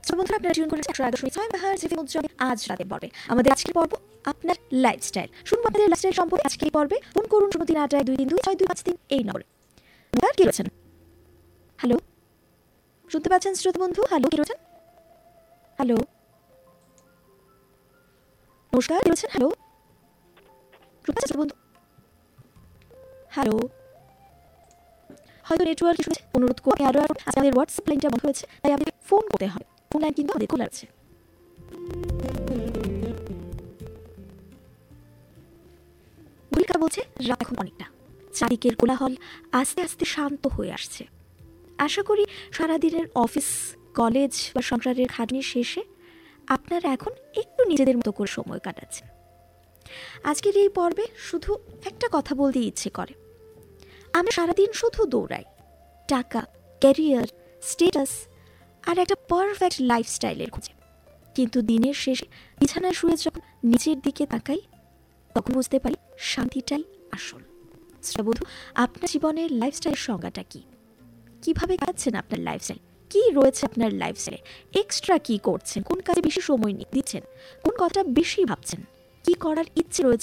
বন্ধুরা, আপনারা টিউন করেছেন 101.6 মেগাহার্টজ এফএম উজ্জ্বলে আজ রাতের পর্বে। আমাদের আজকের পর্ব আপনার লাইফস্টাইল। শুনবো আপনাদের লাইফস্টাইল সম্পর্কে আজকে এই পর্বে। ফোন করুন 0382226253 এই নম্বরে। নমস্কার, কে রয়েছেন? হ্যালো, শুনতে পাচ্ছেন শ্রোতা বন্ধু? হ্যালো, কে রয়েছেন? হ্যালো, নমস্কার, কে রয়েছেন? হ্যালো, শুনতে পাচ্ছেন শ্রোতা বন্ধু? হ্যালো, হয়তো নেটওয়ার্ক ইস্যু হচ্ছে। অনুরোধ করে আরও আমাদের হোয়াটসঅ্যাপ লাইনটা বন্ধ হয়েছে, তাই আপনাকে ফোন করতে হবে। ফোন লাইন কিন্তু আমাদের খোলা আছে। গুলিকা বলছে রাত এখন অনেকটা, চারিদিকের কোলাহল আস্তে আস্তে শান্ত হয়ে আসছে। আশা করি সারাদিনের অফিস, কলেজ বা সংসারের খাটনি শেষে আপনারা এখন একটু নিজেদের মতো করে সময় কাটাচ্ছেন। আজকের এই পর্বে শুধু একটা কথা বলতে ইচ্ছে করে। আমরা সারাদিন শুধু দৌড়াই, টাকা, ক্যারিয়ার, স্টেটাস আর একটা পারফেক্ট লাইফস্টাইলের খোঁজে। কিন্তু দিনের শেষে বিছানায় শুয়ে যখন নিচের দিকে তাকাই, তখন বুঝতে পারি শান্তিটাই আসল। বন্ধু, আপনার জীবনের লাইফস্টাইলের সংজ্ঞাটা কি? কিভাবে কাটাচ্ছেন আপনার লাইফস্টাইল? কি রয়েছে আপনার লাইফস্টাইলে? এক্সট্রা কি করছেন? কোন কাজে বেশি সময় দিচ্ছেন? কোন কথাটা বেশি ভাবছেন? কি করার ইচ্ছে রয়েছে